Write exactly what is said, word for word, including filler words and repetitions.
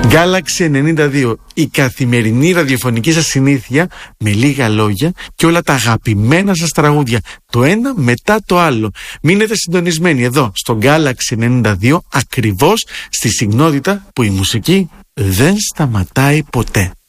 Galaxy ενενήντα δύο, η καθημερινή ραδιοφωνική σας συνήθεια με λίγα λόγια και όλα τα αγαπημένα σας τραγούδια, το ένα μετά το άλλο. Μείνετε συντονισμένοι εδώ στο Galaxy ενενήντα δύο, ακριβώς στη συχνότητα που η μουσική δεν σταματάει ποτέ.